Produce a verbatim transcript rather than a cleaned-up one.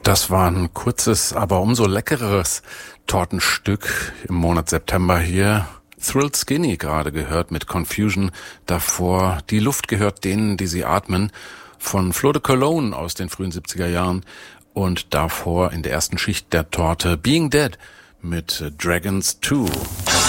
Das war ein kurzes, aber umso leckereres Tortenstück im Monat September hier. Thrilled Skinny gerade gehört mit Confusion. Davor Die Luft gehört denen, die sie atmen, von Flo de Cologne aus den frühen siebziger Jahren. Und davor in der ersten Schicht der Torte Being Dead mit Dragons two.